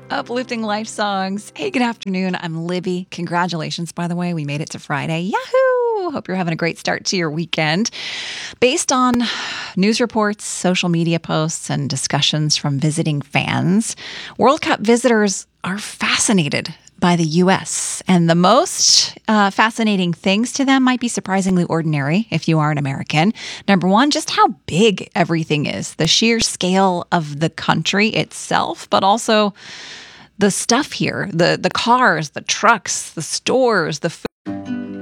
Uplifting life songs. Hey, good afternoon. I'm Libby. Congratulations, by the way. We made it to Friday. Yahoo! Hope you're having a great start to your weekend. Based on news reports, social media posts, and discussions from visiting fans, World Cup visitors are fascinated by the U.S. And the most fascinating things to them might be surprisingly ordinary if you are an American. Number one, just how big everything is, the sheer scale of the country itself, but also the stuff here, the cars, the trucks, the stores, the food.